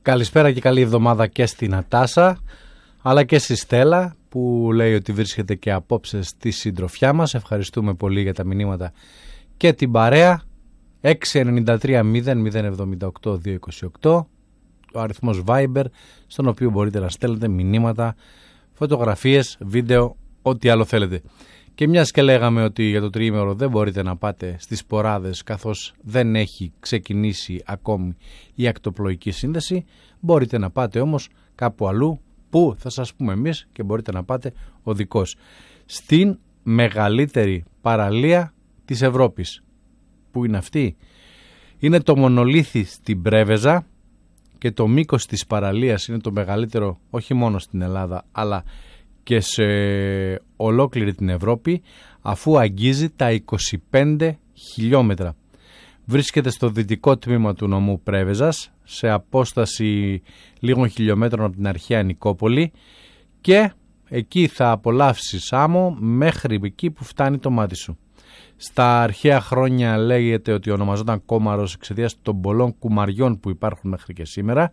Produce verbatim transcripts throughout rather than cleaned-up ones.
Καλησπέρα και καλή εβδομάδα και στη Νατάσα, αλλά και στη Στέλλα που λέει ότι βρίσκεται και απόψε στη συντροφιά μας. Ευχαριστούμε πολύ για τα μηνύματα και την παρέα. Έξι εννιά τρία μηδέν μηδέν εβδομήντα οκτώ διακόσια είκοσι οκτώ, ο αριθμός Viber στον οποίο μπορείτε να στέλνετε μηνύματα, φωτογραφίες, βίντεο, ό,τι άλλο θέλετε. Και μιας και λέγαμε ότι για το τριήμερο δεν μπορείτε να πάτε στις Ποράδες καθώς δεν έχει ξεκινήσει ακόμη η ακτοπλοϊκή σύνδεση, μπορείτε να πάτε όμως κάπου αλλού που θα σας πούμε εμείς και μπορείτε να πάτε οδικώς. Στην μεγαλύτερη παραλία της Ευρώπης. Πού είναι αυτή? Είναι το μονολίθι στην Πρέβεζα και το μήκος της παραλίας είναι το μεγαλύτερο όχι μόνο στην Ελλάδα αλλά και σε ολόκληρη την Ευρώπη, αφού αγγίζει τα είκοσι πέντε χιλιόμετρα. Βρίσκεται στο δυτικό τμήμα του νομού Πρέβεζας, σε απόσταση λίγων χιλιόμετρων από την αρχαία Νικόπολη, και εκεί θα απολαύσεις άμμο μέχρι εκεί που φτάνει το μάτι σου. Στα αρχαία χρόνια λέγεται ότι ονομαζόταν Κόμαρος εξαιτίας των πολλών κουμαριών που υπάρχουν μέχρι και σήμερα.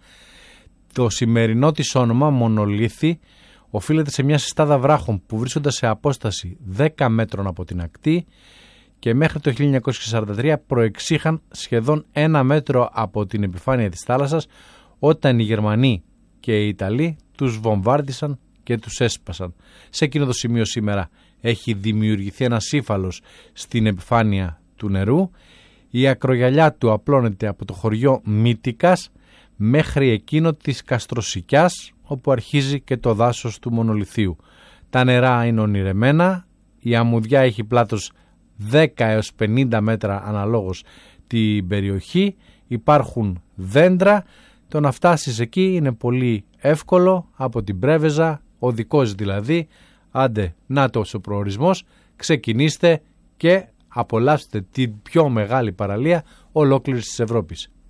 Το σημερινό της όνομα Μονολίθι οφείλεται σε μια συστάδα βράχων που βρίσκονται σε απόσταση δέκα μέτρων από την ακτή και μέχρι το χίλια εννιακόσια σαράντα τρία προεξήχαν σχεδόν ένα μέτρο από την επιφάνεια της θάλασσας, όταν οι Γερμανοί και οι Ιταλοί τους βομβάρδισαν και τους έσπασαν. Σε εκείνο το σημείο σήμερα έχει δημιουργηθεί ένας ύφαλος στην επιφάνεια του νερού. Η ακρογιαλιά του απλώνεται από το χωριό Μύτικας μέχρι εκείνο της Καστροσικιάς, όπου αρχίζει και το δάσος του Μονολιθίου. Τα νερά είναι ονειρεμένα, η αμμουδιά έχει πλάτος δέκα έως πενήντα μέτρα αναλόγως την περιοχή, υπάρχουν δέντρα, το να φτάσεις εκεί είναι πολύ εύκολο από την Πρέβεζα, οδικός δηλαδή, άντε νάτος ο προορισμός, ξεκινήστε και απολαύστε την πιο μεγάλη παραλία ολόκληρης της Ευρώπης.